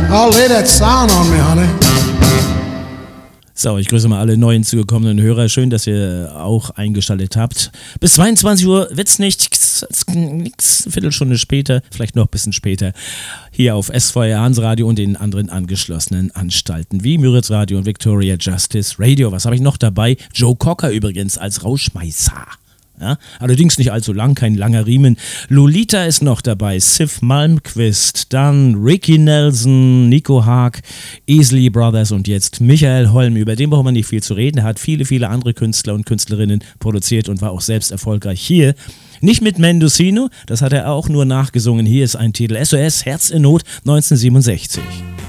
I'll lay that sound on me, honey. So, ich grüße mal alle neu hinzugekommenen Hörer. Schön, dass ihr auch eingeschaltet habt. Bis 22 Uhr wird's nix, Viertelstunde später, vielleicht noch ein bisschen später, hier auf SVR Hansradio und den anderen angeschlossenen Anstalten wie Müritz Radio und Victoria Justice Radio. Was habe ich noch dabei? Joe Cocker übrigens als Rauschmeißer. Ja, allerdings nicht allzu lang, kein langer Riemen. Lolita ist noch dabei, Sif Malmquist, dann Ricky Nelson, Nico Haag, Isley Brothers und jetzt Michael Holm. Über den braucht man nicht viel zu reden. Er hat viele, viele andere Künstler und Künstlerinnen produziert und war auch selbst erfolgreich hier. Nicht mit Mendocino, das hat er auch nur nachgesungen. Hier ist ein Titel, SOS, Herz in Not, 1967.